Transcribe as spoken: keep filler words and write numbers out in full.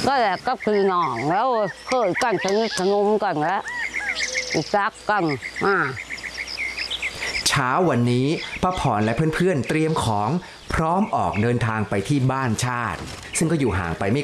ก็แหละก็คือน้องแล้วเคยกันสนิทสนมกันแล้วรู้จักกันอ่าเช้าวันนี้ป้าพรและเพื่อนๆเตรียมของพร้อมออกเดินทางไปที่บ้านชาติซึ่งก็อยู่ห่างไปไม่